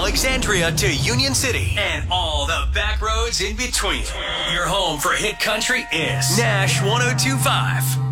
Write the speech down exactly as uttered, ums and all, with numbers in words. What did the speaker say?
Alexandria to Union City and all the back roads in between. Your home for hit country is Nash one oh two point five.